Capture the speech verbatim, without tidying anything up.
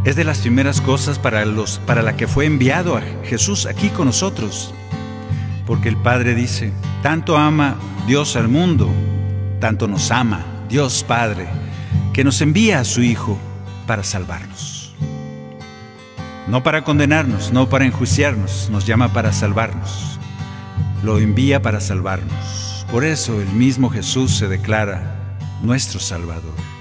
Es de las primeras cosas para, los, para la que fue enviado a Jesús aquí con nosotros. Porque el Padre dice, tanto ama Dios al mundo, tanto nos ama Dios Padre, que nos envía a su Hijo para salvarnos. No para condenarnos, no para enjuiciarnos, nos llama para salvarnos. Lo envía para salvarnos. Por eso el mismo Jesús se declara nuestro Salvador.